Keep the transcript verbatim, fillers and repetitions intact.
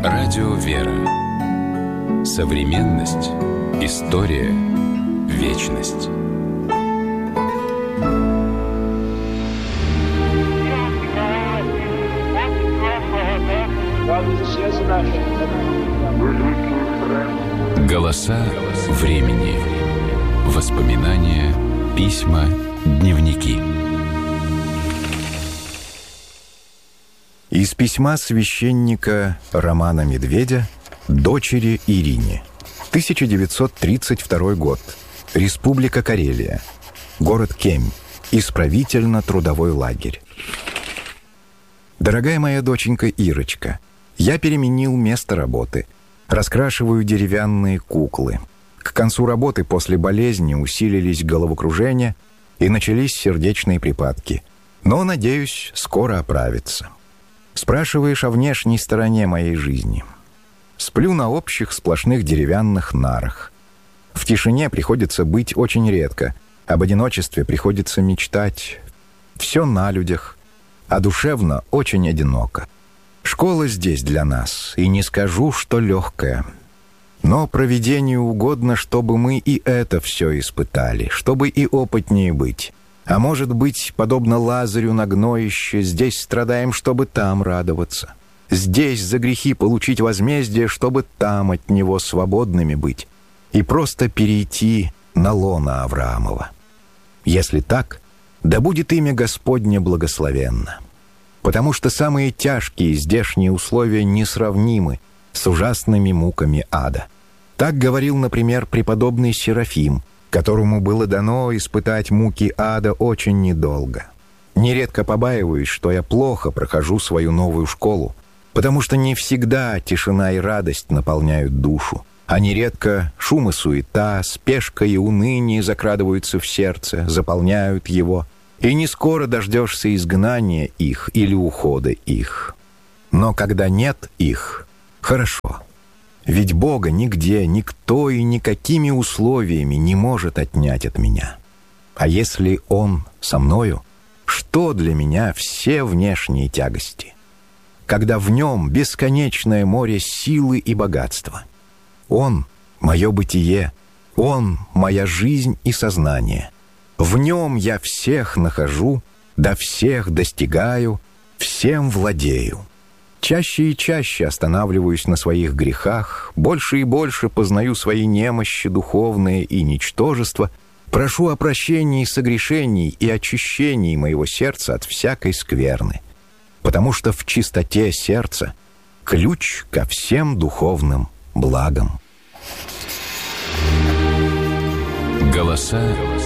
Радио «Вера». Современность. История. Вечность. Голоса времени. Воспоминания, письма, дневники. Из письма священника Романа Медведя дочери Ирине. тысяча девятьсот тридцать второй год. Республика Карелия. Город Кемь. Исправительно-трудовой лагерь. Дорогая моя доченька Ирочка, я переменил место работы. Раскрашиваю деревянные куклы. К концу работы после болезни усилились головокружения и начались сердечные припадки. Но, надеюсь, скоро оправиться. Спрашиваешь о внешней стороне моей жизни. Сплю на общих сплошных деревянных нарах. В тишине приходится быть очень редко. Об одиночестве приходится мечтать. Все на людях, а душевно очень одиноко. Школа здесь для нас, и не скажу, что легкая. Но провидению угодно, чтобы мы и это все испытали, чтобы и опытнее быть. А может быть, подобно Лазарю на гноище, здесь страдаем, чтобы там радоваться. Здесь за грехи получить возмездие, чтобы там от него свободными быть. И просто перейти на лоно Авраамова. Если так, да будет имя Господне благословенно. Потому что самые тяжкие здешние условия несравнимы с ужасными муками ада. Так говорил, например, преподобный Серафим, которому было дано испытать муки ада очень недолго. Нередко побаиваюсь, что я плохо прохожу свою новую школу, потому что не всегда тишина и радость наполняют душу, а нередко шум и суета, спешка и уныние закрадываются в сердце, заполняют его, и не скоро дождешься изгнания их или ухода их. Но когда нет их, хорошо. Ведь Бога нигде, никто и никакими условиями не может отнять от меня. А если Он со мною, что для меня все внешние тягости? Когда в Нем бесконечное море силы и богатства. Он — мое бытие, Он — моя жизнь и сознание. В Нем я всех нахожу, до всех достигаю, всем владею. Чаще и чаще останавливаюсь на своих грехах, больше и больше познаю свои немощи духовные и ничтожества, прошу о прощении согрешений и очищении моего сердца от всякой скверны, потому что в чистоте сердца ключ ко всем духовным благам. Голоса